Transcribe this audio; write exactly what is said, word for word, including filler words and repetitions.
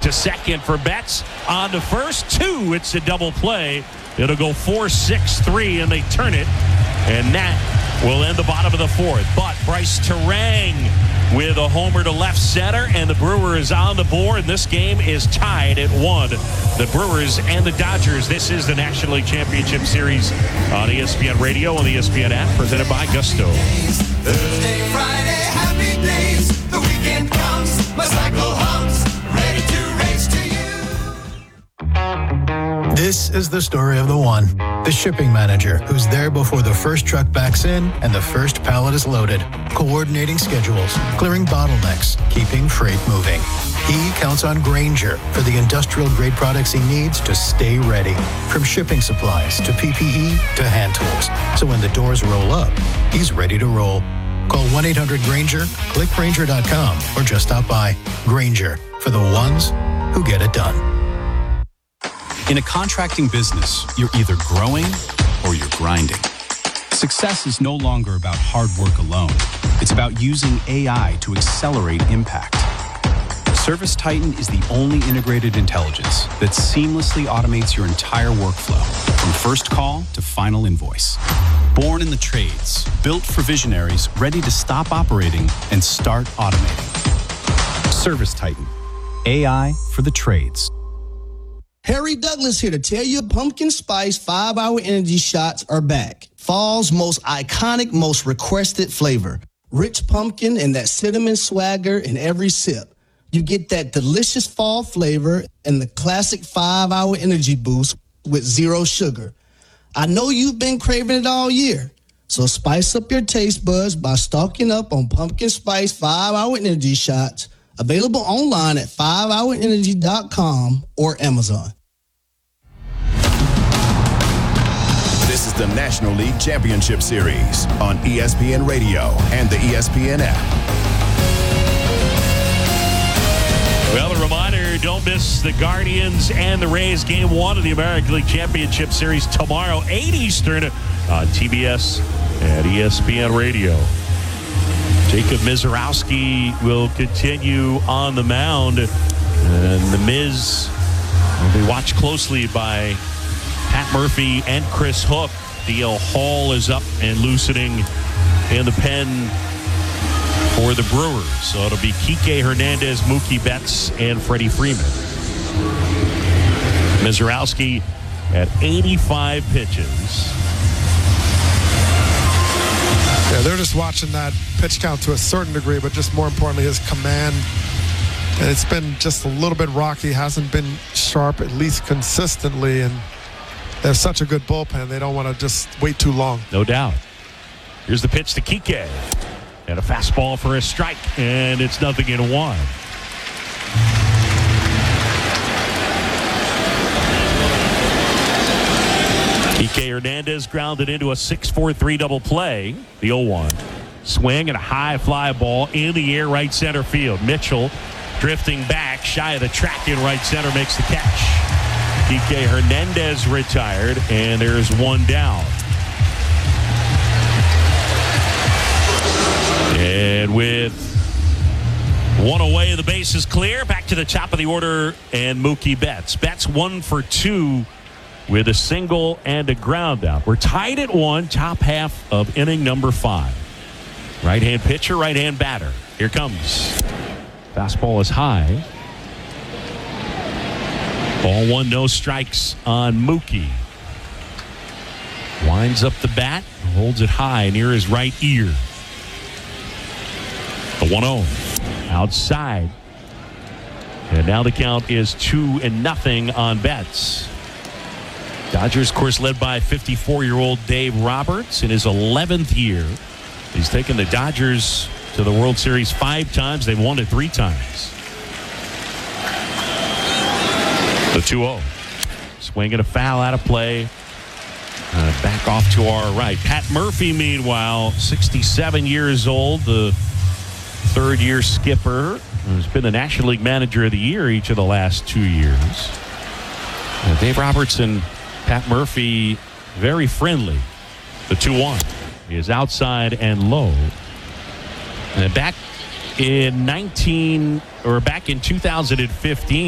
to second for Betts. On to first. Two. It's a double play. It'll go four six three, and they turn it. And that will end the bottom of the fourth. But Bryce Terang with a homer to left center, and the Brewers on the board. This game is tied at one. The Brewers and the Dodgers. This is the National League Championship Series on E S P N Radio and the E S P N app, presented by Gusto. Thursday, Friday, happy days. The weekend comes, my cycle hums, ready to race to you. This is the story of the one, the shipping manager who's there before the first truck backs in and the first pallet is loaded, coordinating schedules, clearing bottlenecks, keeping freight moving. He counts on Grainger for the industrial-grade products he needs to stay ready, from shipping supplies to P P E to hand tools. So when the doors roll up, he's ready to roll. Call one eight hundred Grainger, click Grainger dot com, or just stop by. Grainger, for the ones who get it done. In a contracting business, you're either growing or you're grinding. Success is no longer about hard work alone. It's about using A I to accelerate impact. ServiceTitan is the only integrated intelligence that seamlessly automates your entire workflow, from first call to final invoice. Born in the trades, built for visionaries ready to stop operating and start automating. ServiceTitan, A I for the trades. Harry Douglas here to tell you pumpkin spice five-hour energy shots are back. Fall's most iconic, most requested flavor. Rich pumpkin and that cinnamon swagger in every sip. You get that delicious fall flavor and the classic five-hour energy boost with zero sugar. I know you've been craving it all year, so spice up your taste buds by stocking up on pumpkin spice five-hour energy shots. Available online at five hour energy dot com or Amazon. This is the National League Championship Series on E S P N Radio and the E S P N app. Well, a reminder, don't miss the Guardians and the Rays game one of the American League Championship Series tomorrow, eight Eastern on T B S and E S P N Radio. Jacob Misiorowski will continue on the mound, and the Miz will be watched closely by Pat Murphy and Chris Hook. D L Hall is up and loosening in the pen for the Brewers. So it'll be Kike Hernandez, Mookie Betts, and Freddie Freeman. Misiorowski at eighty-five pitches. Yeah, they're just watching that pitch count to a certain degree, but just more importantly, his command. And it's been just a little bit rocky, hasn't been sharp, at least consistently. And they have such a good bullpen, they don't want to just wait too long. No doubt. Here's the pitch to Kike. And a fastball for a strike, and it's nothing in one. Kike Hernandez grounded into a six four three double play. The oh one. Swing and a high fly ball in the air right center field. Mitchell drifting back shy of the track in right center makes the catch. Kike Hernandez retired, and there's one down. And with one away, the base is clear. Back to the top of the order, and Mookie Betts. Betts one for two with a single and a ground out. We're tied at one, top half of inning number five. Right-hand pitcher, right-hand batter. Here comes. Fastball is high. Ball one, no strikes on Mookie. Winds up the bat, holds it high near his right ear. The one oh outside. And now the count is two and nothing on Betts. Dodgers, of course, led by fifty-four-year-old Dave Roberts in his eleventh year. He's taken the Dodgers to the World Series five times. They've won it three times. The two oh. Swing and a foul out of play. Uh, back off to our right. Pat Murphy, meanwhile, sixty-seven years old, the third-year skipper, who's been the National League Manager of the Year each of the last two years. Uh, Dave Robertson, Pat Murphy, very friendly. The two one is outside and low. And back in nineteen or back in two thousand fifteen.